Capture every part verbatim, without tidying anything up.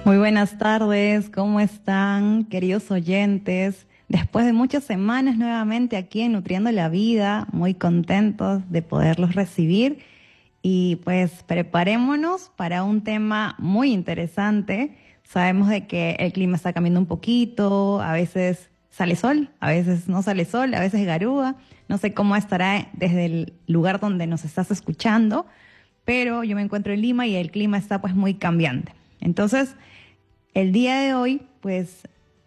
Muy buenas tardes, ¿cómo están, queridos oyentes? Después de muchas semanas nuevamente aquí en Nutriendo la Vida, muy contentos de poderlos recibir y pues preparémonos para un tema muy interesante. Sabemos de que el clima está cambiando un poquito, a veces sale sol, a veces no sale sol, a veces garúa. No sé cómo estará desde el lugar donde nos estás escuchando, pero yo me encuentro en Lima y el clima está pues muy cambiante. Entonces, el día de hoy, pues,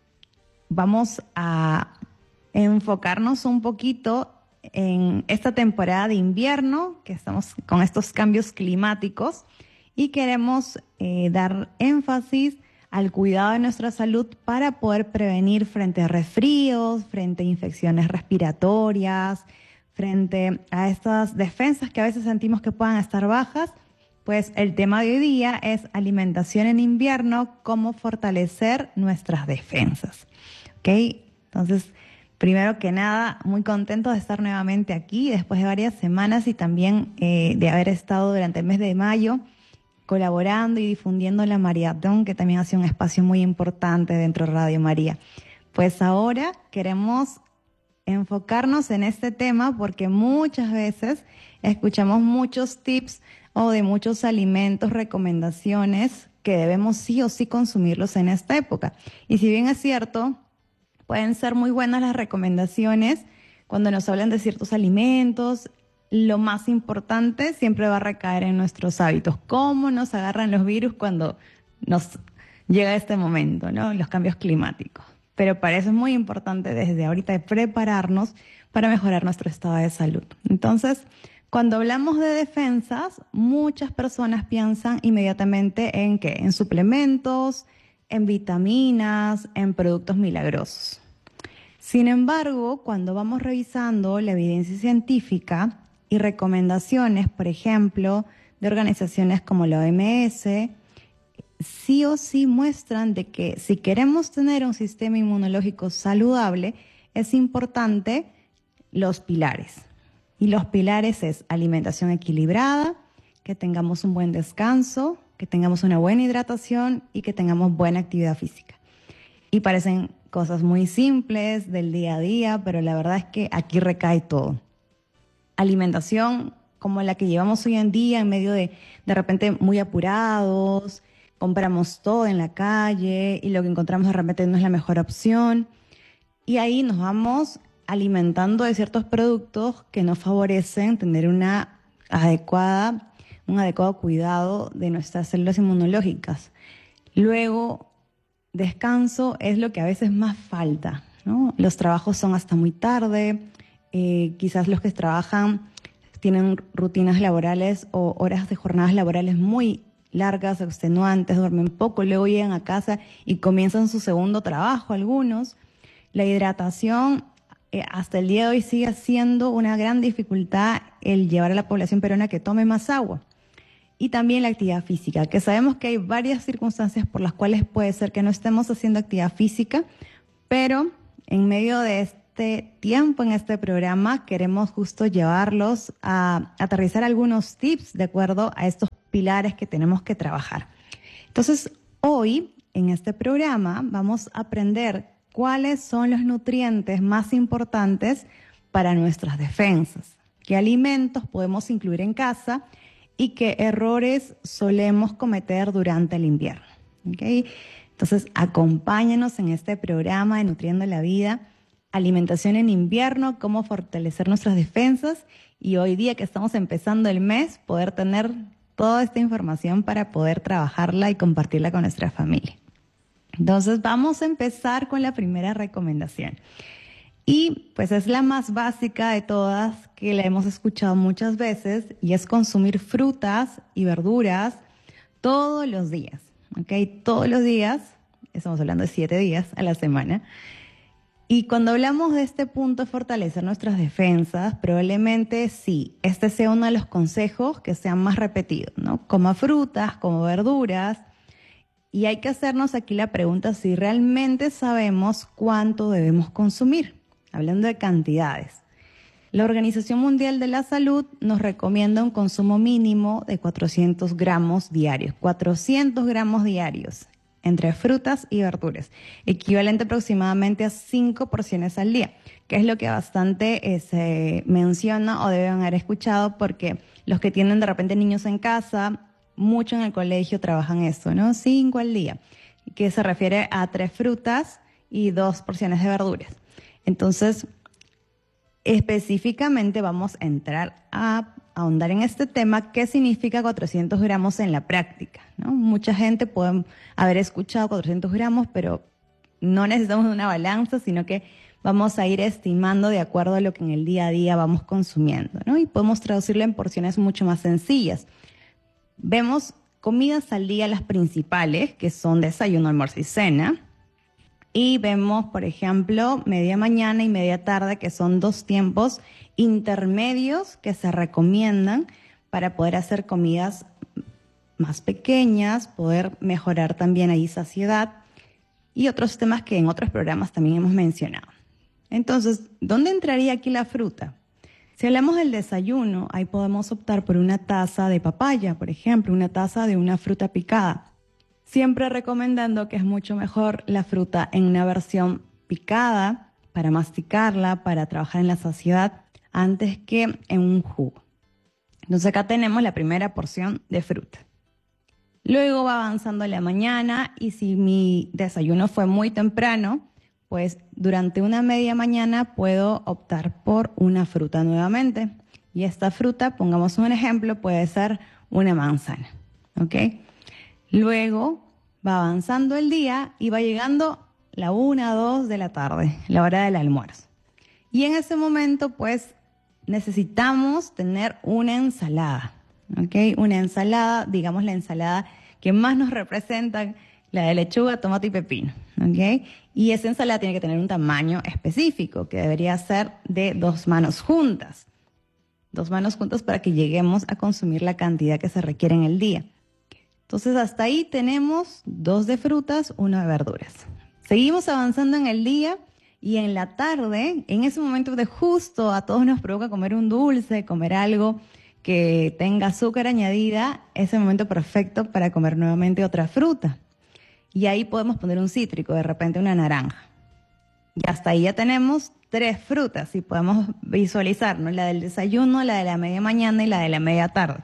vamos a enfocarnos un poquito en esta temporada de invierno, que estamos con estos cambios climáticos, y queremos eh, dar énfasis al cuidado de nuestra salud para poder prevenir frente a resfríos, frente a infecciones respiratorias, frente a estas defensas que a veces sentimos que puedan estar bajas. Pues el tema de hoy día es alimentación en invierno, cómo fortalecer nuestras defensas. ¿Ok? Entonces, primero que nada, muy contento de estar nuevamente aquí después de varias semanas y también eh, de haber estado durante el mes de mayo colaborando y difundiendo la maratón, que también ha sido un espacio muy importante dentro de Radio María. Pues ahora queremos enfocarnos en este tema porque muchas veces escuchamos muchos tips o de muchos alimentos, recomendaciones que debemos sí o sí consumirlos en esta época. Y si bien es cierto, pueden ser muy buenas las recomendaciones cuando nos hablan de ciertos alimentos, lo más importante siempre va a recaer en nuestros hábitos. ¿Cómo nos agarran los virus cuando nos llega este momento, ¿no? Los cambios climáticos. Pero para eso es muy importante desde ahorita prepararnos para mejorar nuestro estado de salud. Entonces, cuando hablamos de defensas, muchas personas piensan inmediatamente en ¿qué? En suplementos, en vitaminas, en productos milagrosos. Sin embargo, cuando vamos revisando la evidencia científica y recomendaciones, por ejemplo, de organizaciones como la O M S, sí o sí muestran de que si queremos tener un sistema inmunológico saludable, es importante los pilares. Y los pilares es alimentación equilibrada, que tengamos un buen descanso, que tengamos una buena hidratación y que tengamos buena actividad física. Y parecen cosas muy simples del día a día, pero la verdad es que aquí recae todo. Alimentación como la que llevamos hoy en día, en medio de de repente muy apurados, compramos todo en la calle y lo que encontramos de repente no es la mejor opción. Y ahí nos vamos alimentando de ciertos productos que nos favorecen tener una adecuada, un adecuado cuidado de nuestras células inmunológicas. Luego, descanso es lo que a veces más falta, ¿no? Los trabajos son hasta muy tarde, eh, quizás los que trabajan tienen rutinas laborales o horas de jornadas laborales muy largas, extenuantes, duermen poco, luego llegan a casa y comienzan su segundo trabajo algunos. La hidratación eh, hasta el día de hoy sigue siendo una gran dificultad el llevar a la población peruana que tome más agua. Y también la actividad física, que sabemos que hay varias circunstancias por las cuales puede ser que no estemos haciendo actividad física, pero en medio de este tiempo en este programa queremos justo llevarlos a aterrizar algunos tips de acuerdo a estos pilares que tenemos que trabajar. Entonces, hoy en este programa vamos a aprender cuáles son los nutrientes más importantes para nuestras defensas, qué alimentos podemos incluir en casa y qué errores solemos cometer durante el invierno. ¿Okay? Entonces, acompáñanos en este programa de Nutriendo la Vida, alimentación en invierno, cómo fortalecer nuestras defensas y hoy día que estamos empezando el mes, poder tener toda esta información para poder trabajarla y compartirla con nuestra familia. Entonces vamos a empezar con la primera recomendación. Y pues es la más básica de todas, que la hemos escuchado muchas veces, y es consumir frutas y verduras todos los días. ¿Ok? Todos los días, estamos hablando de siete días a la semana. Y cuando hablamos de este punto de fortalecer nuestras defensas, probablemente sí, este sea uno de los consejos que sean más repetidos, ¿no? Coma frutas, coma verduras. Y hay que hacernos aquí la pregunta si realmente sabemos cuánto debemos consumir, hablando de cantidades. La Organización Mundial de la Salud nos recomienda un consumo mínimo de cuatrocientos gramos diarios, cuatrocientos gramos diarios. entre frutas y verduras, equivalente aproximadamente a cinco porciones al día, que es lo que bastante eh, se menciona o deben haber escuchado, porque los que tienen de repente niños en casa, mucho en el colegio trabajan esto, ¿no? Cinco al día, que se refiere a tres frutas y dos porciones de verduras. Entonces, específicamente vamos a entrar a ahondar en este tema, qué significa cuatrocientos gramos en la práctica, ¿no? Mucha gente puede haber escuchado cuatrocientos gramos, pero no necesitamos una balanza, sino que vamos a ir estimando de acuerdo a lo que en el día a día vamos consumiendo, ¿no? Y podemos traducirlo en porciones mucho más sencillas. Vemos comidas al día, las principales, que son desayuno, almuerzo y cena. Y vemos, por ejemplo, media mañana y media tarde, que son dos tiempos intermedios que se recomiendan para poder hacer comidas más pequeñas, poder mejorar también ahí saciedad y otros temas que en otros programas también hemos mencionado. Entonces, ¿dónde entraría aquí la fruta? Si hablamos del desayuno, ahí podemos optar por una taza de papaya, por ejemplo, una taza de una fruta picada. Siempre recomendando que es mucho mejor la fruta en una versión picada para masticarla, para trabajar en la saciedad, antes que en un jugo. Entonces acá tenemos la primera porción de fruta. Luego va avanzando la mañana y si mi desayuno fue muy temprano, pues durante una media mañana puedo optar por una fruta nuevamente. Y esta fruta, pongamos un ejemplo, puede ser una manzana, ¿ok? Luego va avanzando el día y va llegando la una, dos de la tarde, la hora del almuerzo. Y en ese momento, pues, necesitamos tener una ensalada, ¿ok? Una ensalada, digamos la ensalada que más nos representa, la de lechuga, tomate y pepino, ¿ok? Y esa ensalada tiene que tener un tamaño específico, que debería ser de dos manos juntas. Dos manos juntas para que lleguemos a consumir la cantidad que se requiere en el día. Entonces, hasta ahí tenemos dos de frutas, una de verduras. Seguimos avanzando en el día y en la tarde, en ese momento de justo a todos nos provoca comer un dulce, comer algo que tenga azúcar añadida, es el momento perfecto para comer nuevamente otra fruta. Y ahí podemos poner un cítrico, de repente una naranja. Y hasta ahí ya tenemos tres frutas y podemos visualizar, ¿no? La del desayuno, la de la media mañana y la de la media tarde.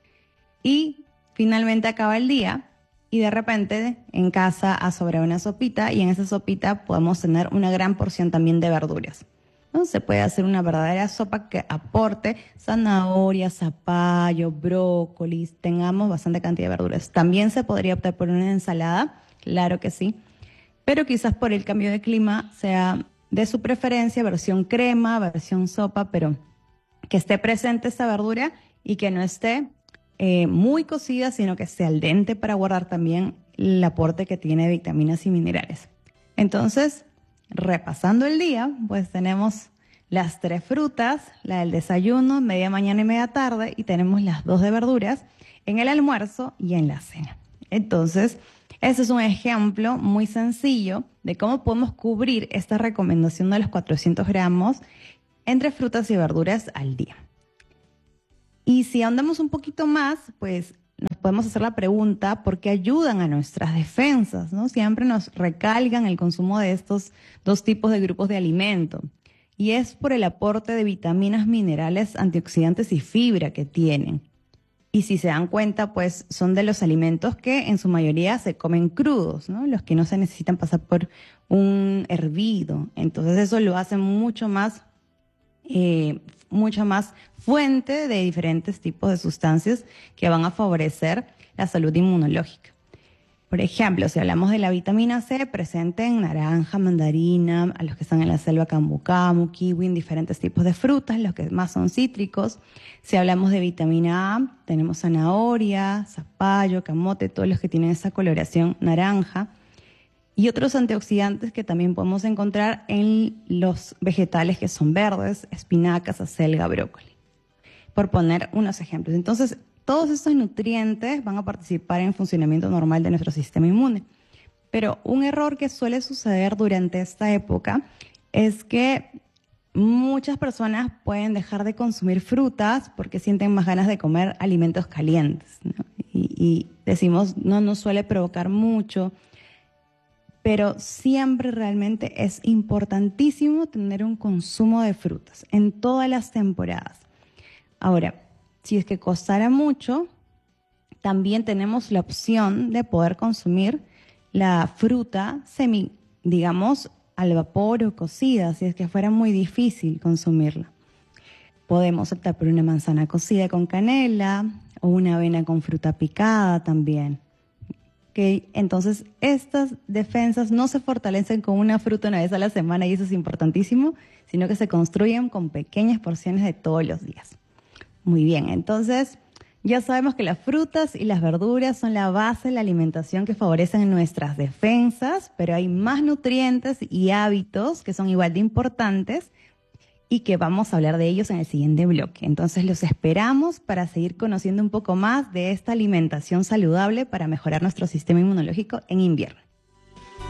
Y finalmente acaba el día y de repente en casa ha sobrado una sopita y en esa sopita podemos tener una gran porción también de verduras, ¿no? Se puede hacer una verdadera sopa que aporte zanahoria, zapallo, brócolis, tengamos bastante cantidad de verduras. También se podría optar por una ensalada, claro que sí, pero quizás por el cambio de clima sea de su preferencia versión crema, versión sopa, pero que esté presente esa verdura y que no esté Eh, muy cocida, sino que esté al dente para guardar también el aporte que tiene de vitaminas y minerales. Entonces, repasando el día, pues tenemos las tres frutas, la del desayuno, media mañana y media tarde, y tenemos las dos de verduras en el almuerzo y en la cena. Entonces, ese es un ejemplo muy sencillo de cómo podemos cubrir esta recomendación de los cuatrocientos gramos entre frutas y verduras al día. Y si ahondamos un poquito más, pues nos podemos hacer la pregunta por qué ayudan a nuestras defensas, ¿no? Siempre nos recalcan el consumo de estos dos tipos de grupos de alimento. Y es por el aporte de vitaminas, minerales, antioxidantes y fibra que tienen. Y si se dan cuenta, pues son de los alimentos que en su mayoría se comen crudos, ¿no? Los que no se necesitan pasar por un hervido. Entonces eso lo hace mucho más Eh, mucha más fuente de diferentes tipos de sustancias que van a favorecer la salud inmunológica. Por ejemplo, si hablamos de la vitamina C, presente en naranja, mandarina, a los que están en la selva camu camu, kiwi, en diferentes tipos de frutas, los que más son cítricos. Si hablamos de vitamina A, tenemos zanahoria, zapallo, camote, todos los que tienen esa coloración naranja. Y otros antioxidantes que también podemos encontrar en los vegetales que son verdes, espinacas, acelga, brócoli, por poner unos ejemplos. Entonces, todos estos nutrientes van a participar en el funcionamiento normal de nuestro sistema inmune. Pero un error que suele suceder durante esta época es que muchas personas pueden dejar de consumir frutas porque sienten más ganas de comer alimentos calientes, ¿no? Y, y decimos, no nos suele provocar mucho. pero siempre realmente es importantísimo tener un consumo de frutas en todas las temporadas. Ahora, si es que costara mucho, también tenemos la opción de poder consumir la fruta semi, digamos, al vapor o cocida, si es que fuera muy difícil consumirla. Podemos optar por una manzana cocida con canela o una avena con fruta picada también. Okay. Entonces, estas defensas no se fortalecen con una fruta una vez a la semana, y eso es importantísimo, sino que se construyen con pequeñas porciones de todos los días. Muy bien, entonces ya sabemos que las frutas y las verduras son la base de la alimentación que favorecen nuestras defensas, pero hay más nutrientes y hábitos que son igual de importantes y que vamos a hablar de ellos en el siguiente bloque. Entonces los esperamos para seguir conociendo un poco más de esta alimentación saludable para mejorar nuestro sistema inmunológico en invierno.